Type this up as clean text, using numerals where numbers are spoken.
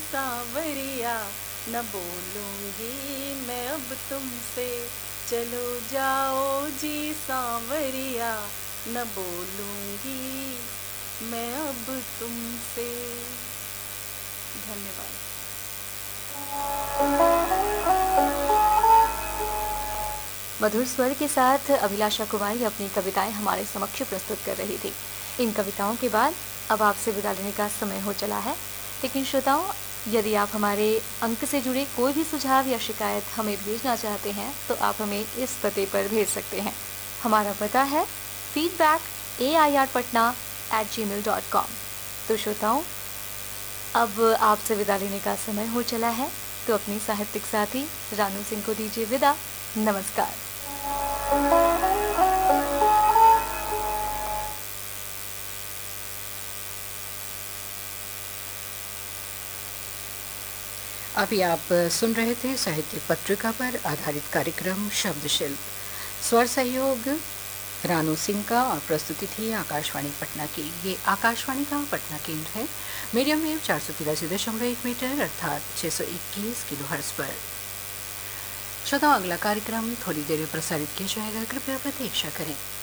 सांवरिया, न बोलूंगी मैं अब तुमसे। चलो जाओ जी सांवरिया, न बोलूंगी मैं अब तुमसे। धन्यवाद। मधुर स्वर के साथ अभिलाषा कुमारी अपनी कविताएं हमारे समक्ष प्रस्तुत कर रही थी। इन कविताओं के बाद अब आपसे विदा लेने का समय हो चला है, लेकिन श्रोताओं, यदि आप हमारे अंक से जुड़े कोई भी सुझाव या शिकायत हमें भेजना चाहते हैं तो आप हमें इस पते पर भेज सकते हैं। हमारा पता है feedback@airpatna@gmail.com। तो श्रोताओं, अब आपसे विदा लेने का समय हो चला है, तो अपनी साहित्यिक साथी रानू सिंह को दीजिए विदा। नमस्कार। अभी आप सुन रहे थे साहित्यिक पत्रिका पर आधारित कार्यक्रम शब्द शिल्प। स्वर सहयोग रानू सिंह का और प्रस्तुति थी आकाशवाणी पटना की। ये आकाशवाणी का पटना केंद्र है। मीडियम वेव 483.1 मीटर अर्थात 621 किलोहर्ट्ज पर। श्रोताओं, अगला कार्यक्रम थोड़ी देर में प्रसारित किया जाएगा, कृपया प्रतीक्षा करें।